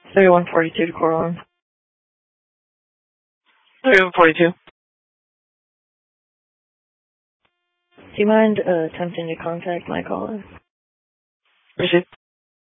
3142 to Coraline. 3142. Do you mind attempting to contact my caller? Receive.